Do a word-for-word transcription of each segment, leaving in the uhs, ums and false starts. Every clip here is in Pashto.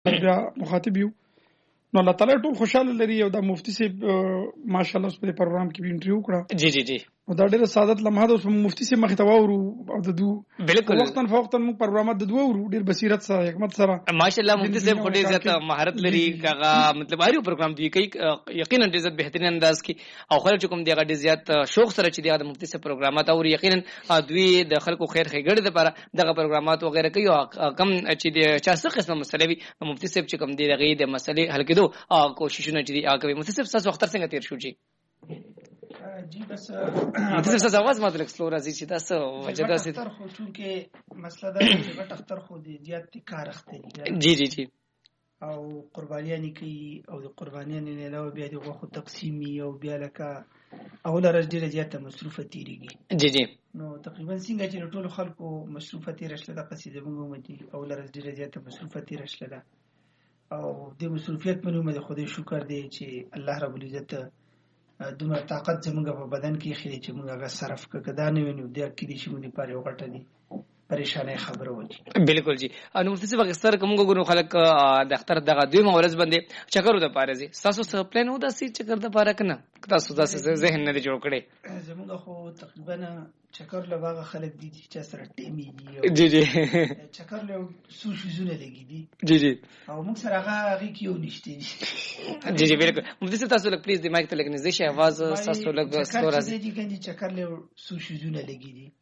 بیا مخاطب یو نو الله تعالی ټول خوشاله لري او د مفتی صاحب ماشاءالله په پروګرام کې انټرویو کړه. جی جی جی او دا ډېر سعادت لمحه ده. اوس مفتی صاحب مخې ته واورو او د دو بالکل وختن فوختن موږ پروګرامات د دوه ورو ډېر بصیرت سره حکمت سره ماشاءالله مفتی صاحب خو ډېر زیات مهارت لري. هغه مطلب هر یو پروګرام دی کوي یقینا ډېر زیات بهترین انداز کې او خلک کوم دی هغه ډېر زیات شوق سره چې دی د مفتی صاحب پروګرامات او یقینا دوی د خلکو خیر خېګړې لپاره دغه پروګرامات وغیرہ کوي او کم چې د چا څه قسمه مسلې وي مفتی صاحب چې کوم دی دغه د مسلې حل کېدو او کوششونه چې دی هغه کوي. مفتی صاحب تاسو وخت څنګه تیر شو جی؟ جی بس مفتی صاحب تاسو आवाज ماته ایکسپلور راځي چې تاسو وجدا سي تر خو چونکه مسله ده چې غټ اختر خو دی زیات کار اخته جی جی جی او قربانیان کوي او د قربانیان نه علاوه بیا د غوښو تقسیمي او بیا لکه اول راځي ډیره زیاته مصروفه تیریږي. جی جی نو تقریبا څنګه چې ټول خلکو مصروفه تیر شله د قصیده موږ متي اول راځي ډیره زیاته مصروفه تیر شله او د مصروفیت په نوم د خدای شکر دی چې الله رب العزت دومره طاقت زموږ په بدن کې خېری چې موږ هغه صرف کړه دا نه وینو د کې دي چې موږ لپاره یو غټه دي پریشانه خبره وږي. بالکل جی نو مفتی صاحب اکثر کوم غوړو خلک د اختر دغه دوی مورز باندې چکر د پاره زی تاسو څه پلان و د سي چکر د پاره کنه تاسو تاسو ذهن نه جوړ کړي زموږ خو تقریبا چکر لواغه خلک دي چې سره ټیمي دي جی جی چکر له سو شوزونه لګي دي جی جی او موږ سره هغه غي کیو نشته دي جی جی بالکل مفتی صاحب تاسو لک پلیز د مایک ته لګنه زی شي आवाज تاسو لګ سورا دي دي کني چکر له سو شوزونه لګي دي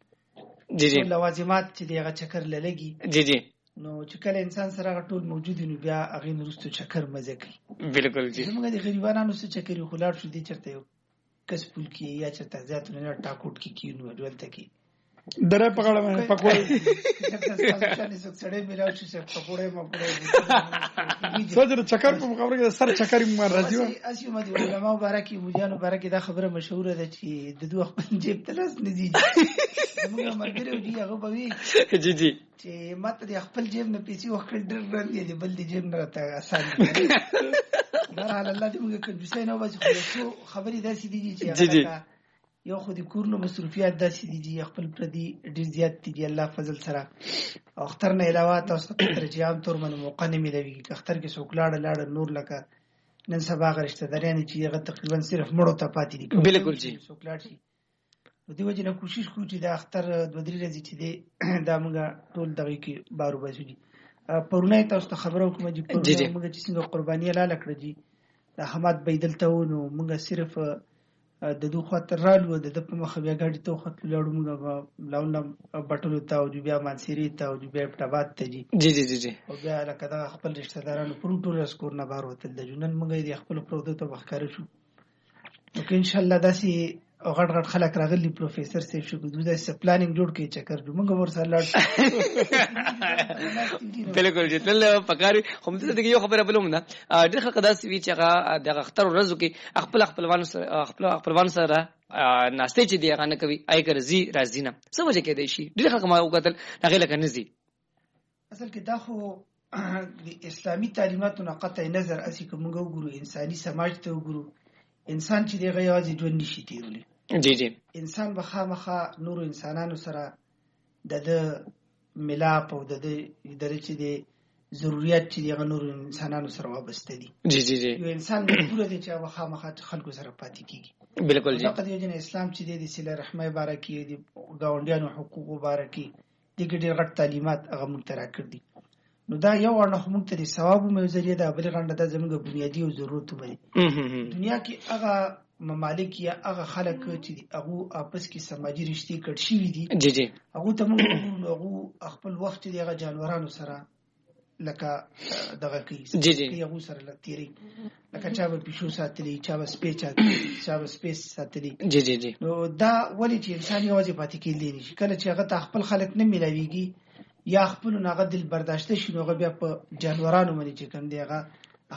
جی جی لوازمات چې دغه چکر لګي جی جی نو چې کله انسان سره ټول موجود نو بیا هغه نورستو چکر مزه کوي. بالکل جی موږ د غریبانو سره چکر خلاړ شو دي چرته یو کس پول کې یا چرته ذات نه ټاکوټ کې کینو ولته کې درې پکړه مې پکوړې څنګه څه سړې ملاو شي چې پکوړې ما پکوړې سوجره چکر په مقابله کې سر چکر مې راځي و اسی مدي علماء مبارکي مليانو مبارکي دا خبره مشهوره ده چې د دوه خپل جیب تلاس نه دي موږ مرګره دی هغه بوي جی جی چې ماته د خپل جیب نه پیسې وکړ ډېر ګران دي بل د جیب نه راته آسان دي بهر الله دې موږ کنجوسای نه وځي خو خبرې داسې دي چې یو خو د کورونو مصروفیات داسې دي چې خپل پردي ډېر زیات دي الله فضل سره او اختر نه علاوه تاسو ته چې عام طور باندې موقع نه ملوي اختر کې څوک لاړ لاړ نور لکه نن سبا غرشته دريان چې هغه تقریبا صرف مړو ته پاتې دي. بالکل جی څوک لاړ شي د دې وجه نه کوشش کوو چې د اختر دوه درې ورځې چې دی دا موږ ټول دغه کې بارو باسو دي. پرونه تاسو ته خبرو کوم چې پرونه موږ چې څنګه قرباني لاله کړې دي د حماد بيدلته نو موږ صرف د دوه خاطر رالو د په مخ بیا غاډي ته خاطر لاړو موږ لاونه بټلو ته او بیا مانسيري ته او بیا پټابات ته جی جی جی جی جی او بیا لکه دا خپل رشتہ دارانو پرون ټول اسکور نه بار وتل د جنن موږ د خپل پروژه ته بخکاره شو نو ان شاء الله داسي غټ غټ خلک راغلي پروفیسور سیف شو د دې پلانینګ جوړ کړي چکر جو موږ ور سره لاړ بالکل جی تل پکاري خو مته دغه یو خبره بلوم نه ډېر خلک داسې وی چې هغه د اختر ورځو کې خپل خپلوان سره خپل خپلوان سره ناشته چې دی هغه نه کوي آی ګرځي راځي نه څه وجه کې دی شي ډېر خلک ما وکتل هغه لکه نزي اصل کې دا خو د اسلامي تعلیماتو نه قطع نظر اسی کومه وګورو انساني سماج ته وګورو انسان چې دی غواړي ژوند نشي تیرولې جی جی انسان بخامخه نور انسانانو سره د د ملاپ او د د درچې دي ضرورت چې دی نور انسانانو سره وابسته دي. جی جی جی یو انسان مجبور دی چې بخامخه خلکو سره پاتې کیږي. بالکل جی فقط یو جن اسلام چې دی د صله رحمه بارکی دی گاونډیانو حقوق بارکی د ګډیر غټ تعلیمات هغه مترا کړ دي نو دا یو ورنه موږ ته د ثواب مې ذریعہ د بل غنډه د زموږ بنیادی او ضرورت وبدي. دنیا کې هغه ممالک یا هغه خلک چې هغه आपस کې سماجی رشتې کټ شي دي جی جی هغه ته موږ هغه خپل وخت دی هغه جانورانو سره لکه دغه کې جی جی هغه سره لتیری لکه چا به پښو ساتلی چا به سپیچ چا به سپیس ساتلی جی جی جی نو دا ولې چې انسان یوازې پاتې کېدلی نشي کله چې هغه خپل خلک نه ملاويږي یا خپل ناغه دل برداشته شي نو بیا په جانورانو باندې چې کوم دی هغه